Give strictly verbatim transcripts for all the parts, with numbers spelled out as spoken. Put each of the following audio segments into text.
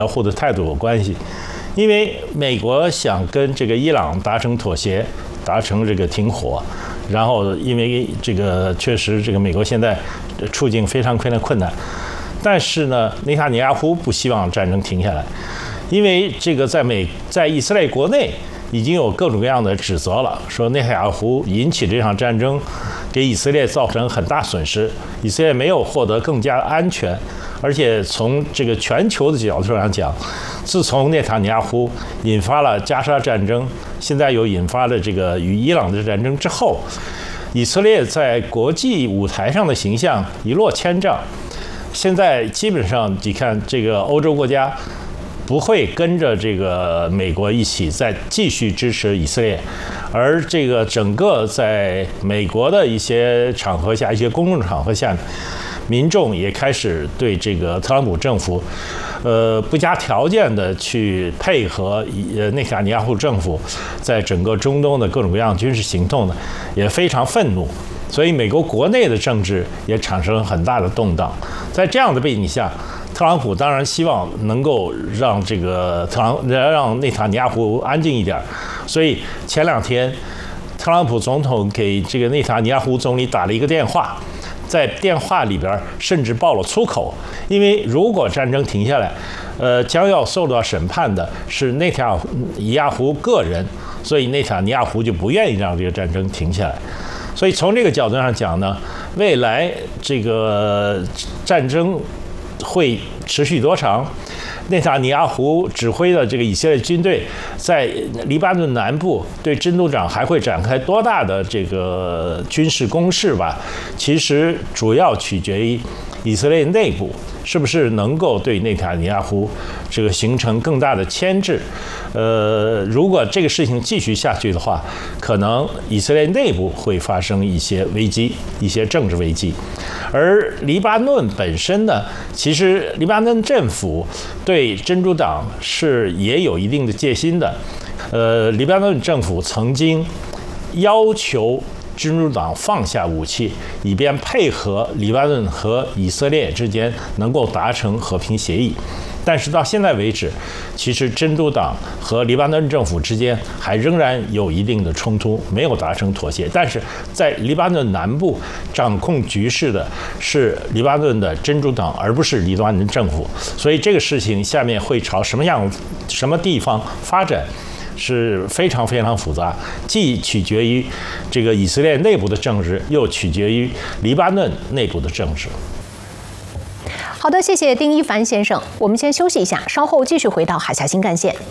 户的态度有关系，因为美国想跟这个伊朗达成妥协，达成这个停火，然后因为这个确实这个美国现在处境非常非常困难，但是呢，内塔尼亚胡不希望战争停下来，因为这个在美在以色列国内已经有各种各样的指责了，说内塔尼亚胡引起这场战争，给以色列造成很大损失，以色列没有获得更加安全。而且从这个全球的角度上讲，自从内塔尼亚胡引发了加沙战争，现在又引发了这个与伊朗的战争之后，以色列在国际舞台上的形象一落千丈。现在基本上你看，这个欧洲国家不会跟着这个美国一起再继续支持以色列，而这个整个在美国的一些场合下，一些公众场合下，民众也开始对这个特朗普政府，呃，不加条件的去配合呃内塔尼亚胡政府在整个中东的各种各样军事行动呢，也非常愤怒。所以美国国内的政治也产生了很大的动荡。在这样的背景下，特朗普当然希望能够让这个特朗让内塔尼亚胡安静一点。所以前两天，特朗普总统给这个内塔尼亚胡总理打了一个电话。在电话里边甚至爆了粗口，因为如果战争停下来，呃，将要受到审判的是内塔尼亚胡个人，所以内塔尼亚胡就不愿意让这个战争停下来。所以从这个角度上讲呢，未来这个战争会持续多长？内塔尼亚胡指挥的这个以色列军队在黎巴嫩南部对真主党还会展开多大的这个军事攻势吧？其实主要取决于以色列内部是不是能够对内塔尼亚胡这个形成更大的牵制。呃，如果这个事情继续下去的话，可能以色列内部会发生一些危机，一些政治危机。而黎巴嫩本身呢，其实黎巴嫩政府对真主党是也有一定的戒心的。呃，黎巴嫩政府曾经要求真主党放下武器，以便配合黎巴嫩和以色列之间能够达成和平协议。但是到现在为止，其实真主党和黎巴嫩政府之间还仍然有一定的冲突，没有达成妥协。但是在黎巴嫩南部掌控局势的是黎巴嫩的真主党，而不是黎巴嫩政府。所以这个事情下面会朝什么样、什么地方发展，是非常非常复杂，既取决于这个以色列内部的政治，又取决于黎巴嫩内部的政治。 好的，谢谢丁一凡先生。我们先休息一下，稍后继续回到海峡新干线。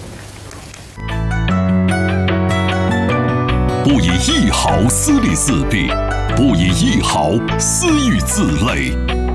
不以一毫私利自弊，不以一毫私欲自累。